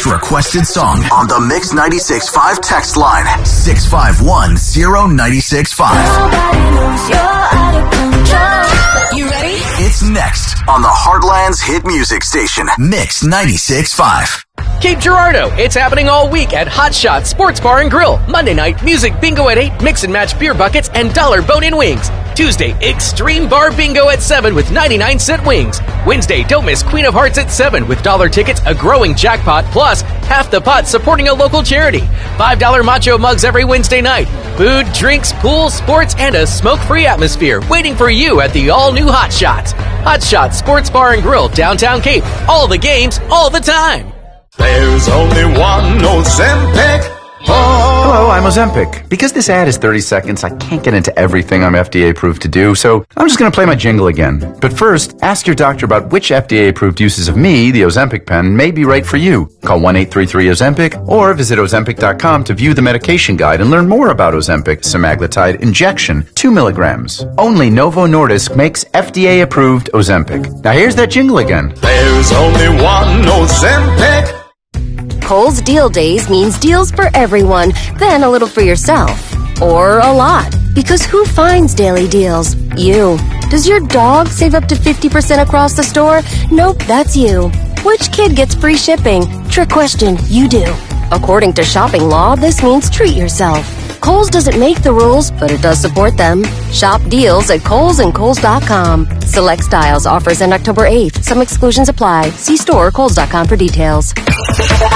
requested song on the Mix 96.5 text line. 651-0965. Nobody knows you're out of control. You ready? It's next on the Heartland's hit music station, Mix 96.5. Cape Girardeau. It's happening all week at Hot Shot Sports Bar and Grill. Monday night, music bingo at 8, mix and match beer buckets, and dollar bone-in wings. Tuesday, Extreme Bar Bingo at 7 with 99-cent wings. Wednesday, don't miss Queen of Hearts at 7 with dollar tickets, a growing jackpot, plus half the pot supporting a local charity. $5 macho mugs every Wednesday night. Food, drinks, pool, sports, and a smoke-free atmosphere waiting for you at the all-new Hot Shots. Hot Shots Sports Bar and Grill, downtown Cape. All the games, all the time. There's only one Ozempic. Hello, I'm Ozempic. Because this ad is 30 seconds, I can't get into everything I'm FDA approved to do, so I'm just going to play my jingle again. But first, ask your doctor about which FDA approved uses of me, the Ozempic pen, may be right for you. Call 1-833-OZEMPIC or visit Ozempic.com to view the medication guide and learn more about Ozempic semaglutide injection, 2 milligrams. Only Novo Nordisk makes FDA approved Ozempic. Now here's that jingle again. There's only one Ozempic. Kohl's Deal Days means deals for everyone, then a little for yourself. Or a lot. Because who finds daily deals? You. Does your dog save up to 50% across the store? Nope, that's you. Which kid gets free shipping? Trick question, you do. According to shopping law, this means treat yourself. Kohl's doesn't make the rules, but it does support them. Shop deals at Kohl's and Kohl's.com. Select styles offers end October 8th. Some exclusions apply. See store or Kohl's.com for details.